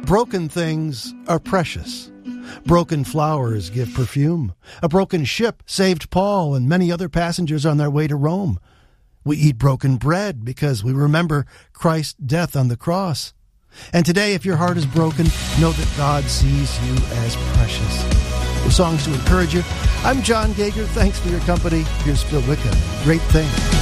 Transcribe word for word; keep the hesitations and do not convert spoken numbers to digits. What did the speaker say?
Broken things are precious. Broken flowers give perfume. A broken ship saved Paul and many other passengers on their way to Rome. We eat broken bread because we remember Christ's death on the cross. And today, if your heart is broken, know that God sees you as precious. With songs to encourage you, I'm John Gager. Thanks for your company. Here's Phil Wicca. Great Things.